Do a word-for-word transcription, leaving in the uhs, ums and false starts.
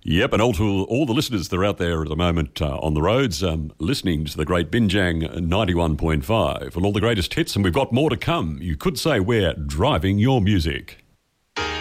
Yep, and all to all the listeners that are out there at the moment uh, on the roads, um, listening to the great Binjang ninety-one point five and all the greatest hits, and we've got more to come. You could say we're driving your music.